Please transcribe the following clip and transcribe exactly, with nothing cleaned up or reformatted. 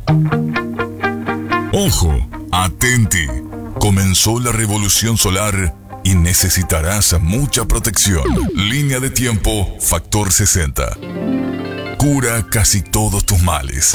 Ojo, atenti. Comenzó la revolución solar y necesitarás mucha protección. Línea de tiempo, factor sesenta. Cura casi todos tus males.